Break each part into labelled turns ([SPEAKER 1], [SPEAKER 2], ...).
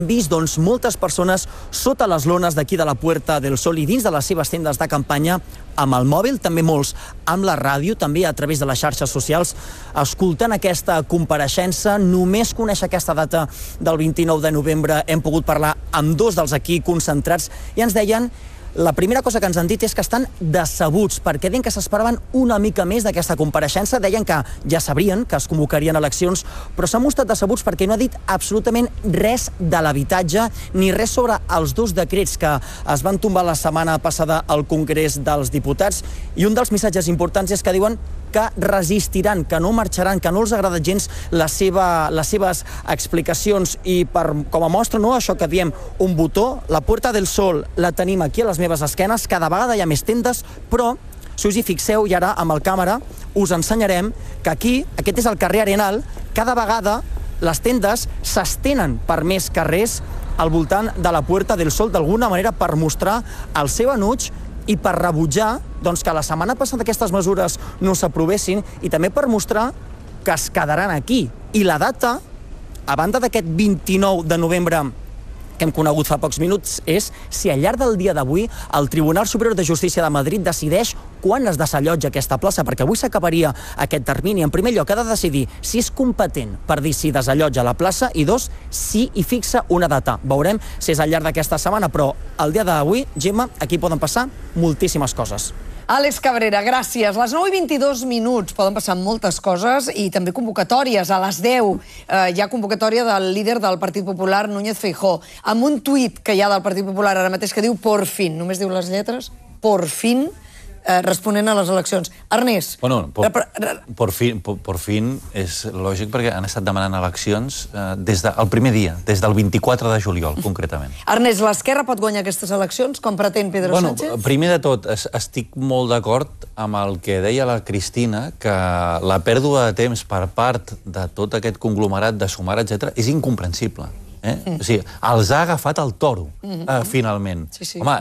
[SPEAKER 1] vist moltes persones sota les lones d'aquí de la Puerta del Sol i dins de les seves tendes de campanya amb el mòbil, també molts amb la ràdio, també a través de les xarxes socials, escoltant aquesta compareixença. Només conèixer aquesta data del 29 de novembre hem pogut parlar amb dos dels aquí concentrats i ens deien. La primera cosa que ens han dit és que estan decebuts, perquè deien que s'esperaven una mica més d'aquesta compareixença. Deien que ja sabrien que es convocarien eleccions, però s'han mostrat decebuts perquè no ha dit absolutament res de l'habitatge, ni res sobre els dos decrets que es van tombar la setmana passada al Congrés dels Diputats. I un dels missatges importants és que diuen que resistiran, que no marxaran, que no els agrada gens les seves explicacions. I com a mostra, això que diem, un botó, la Puerta del Sol la tenim aquí a les meves esquenes, cada vegada hi ha més tendes, però si us hi fixeu, i ara amb el càmera us ensenyarem que aquí, aquest és el carrer Arenal, cada vegada les tendes s'estenen per més carrers al voltant de la Puerta del Sol, d'alguna manera per mostrar el seu enuig i per rebutjar que la setmana passada aquestes mesures no s'aprovessin i també per mostrar que es quedaran aquí. I la data, a banda d'aquest 29 de novembre que hem conegut fa pocs minuts, és si al llarg del dia d'avui el Tribunal Superior de Justícia de Madrid decideix quan es desallotja aquesta plaça, perquè avui s'acabaria aquest termini. En primer lloc, ha de decidir si és competent per dir si desallotja la plaça i dos, si hi fixa una data. Veurem si és al llarg d'aquesta setmana, però el dia d'avui, Gemma, aquí poden passar moltíssimes coses.
[SPEAKER 2] Àlex Cabrera, gràcies. Les 9:22, poden passar moltes coses i també convocatòries. A les 10 hi ha convocatòria del líder del Partit Popular, Núñez Feijóo, amb un tuit que hi ha del Partit Popular ara mateix que diu por fin, només diu les lletres, por fin, responent a les eleccions. Ernest...
[SPEAKER 3] Bueno, por fin és lògic perquè han estat demanant eleccions des del primer dia, des del 24 de juliol, concretament.
[SPEAKER 2] Ernest, l'esquerra pot guanyar aquestes eleccions, com pretén Pedro Sánchez?
[SPEAKER 3] Primer de tot, estic molt d'acord amb el que deia la Cristina, que la pèrdua de temps per part de tot aquest conglomerat de Sumar, etc., és incomprensible. O sigui, els ha agafat el toro, finalment. Home,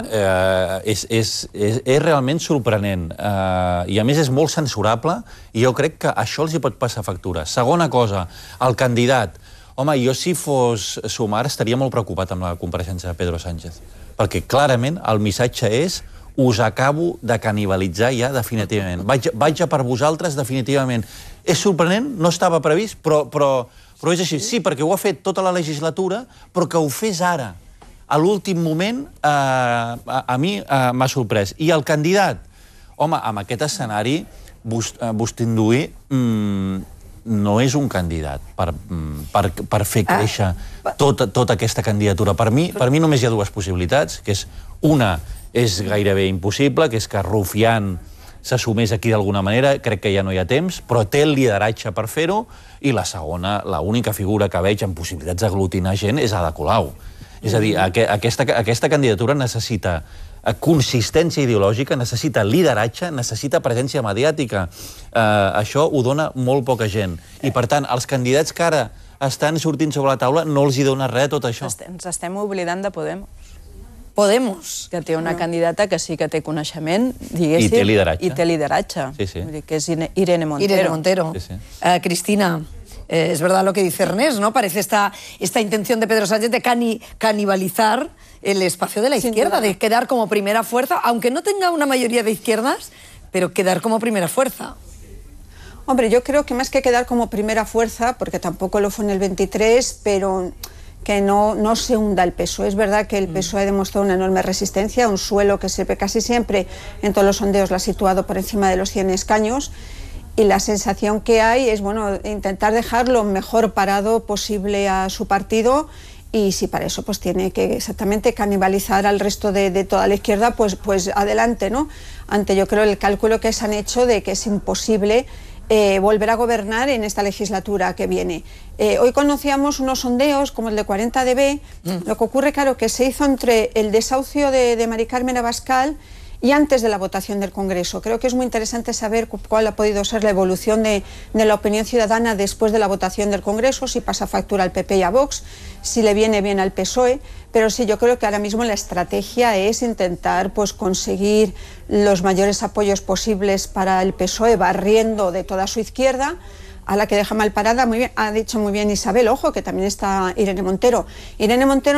[SPEAKER 3] és realment sorprenent i a més és molt censurable i jo crec que això els hi pot passar factura. Segona cosa, el candidat. Home, jo si fos Sumar estaria molt preocupat amb la compareixença de Pedro Sánchez, perquè clarament el missatge és us acabo de canibalitzar ja definitivament. Vaig a per vosaltres definitivament. És sorprenent, no estava previst, però és així. Sí, perquè ho ha fet tota la legislatura, però que ho fes ara, a l'últim moment, a mi m'ha sorprès. I el candidat, home, amb aquest escenari, Bustinduí no és un candidat per fer créixer tota aquesta candidatura. Per mi només hi ha dues possibilitats, que és una, és gairebé impossible, que és que Rufián s'assumeix aquí d'alguna manera, crec que ja no hi ha temps, però té el lideratge per fer-ho, i la segona, l'única figura que veig amb possibilitats d'aglutinar gent és Ada Colau. És a dir, aquesta candidatura necessita consistència ideològica, necessita lideratge, necessita presència mediàtica. Això ho dona molt poca gent. I, per tant, els candidats que ara estan sortint sobre la taula no els hi dona res tot això.
[SPEAKER 4] Ens estem oblidant de Podemos.
[SPEAKER 2] Podemos.
[SPEAKER 4] Que té una candidata que sí que té coneixement, diguéssim.
[SPEAKER 3] I té lideratge.
[SPEAKER 4] I té lideratge.
[SPEAKER 3] Sí, sí.
[SPEAKER 4] Que és Irene Montero.
[SPEAKER 2] Irene Montero.
[SPEAKER 3] Sí, sí.
[SPEAKER 2] Cristina, es verdad lo que dice Ernest, ¿no? Parece esta intención de Pedro Sánchez de canibalizar el espacio de la izquierda, de quedar como primera fuerza, aunque no tenga una mayoría de izquierdas, pero quedar como primera fuerza.
[SPEAKER 5] Hombre, yo creo que más que quedar como primera fuerza, porque tampoco lo fue en el 23, pero que no se hunda el PSOE. Es verdad que el PSOE ha demostrado una enorme resistencia, un suelo que casi siempre en todos los sondeos lo ha situado por encima de los 100 escaños, y la sensación que hay es, intentar dejar lo mejor parado posible a su partido, y si para eso pues tiene que exactamente canibalizar al resto de toda la izquierda, pues adelante, ¿no? Ante, yo creo, el cálculo que se han hecho de que es imposible volver a gobernar en esta legislatura que viene. Hoy conocíamos unos sondeos como el de 40dB. Lo que ocurre, claro, que se hizo entre el desahucio de Mari Carmen Abascal y antes de la votación del Congreso. Creo que es muy interesante saber cuál ha podido ser la evolución de la opinión ciudadana después de la votación del Congreso, si pasa factura al PP y a Vox, si le viene bien al PSOE, pero sí, yo creo que ahora mismo la estrategia es intentar conseguir los mayores apoyos posibles para el PSOE, barriendo de toda su izquierda, a la que deja mal parada, muy bien, ha dicho muy bien Isabel, ojo, que también está Irene Montero. Irene Montero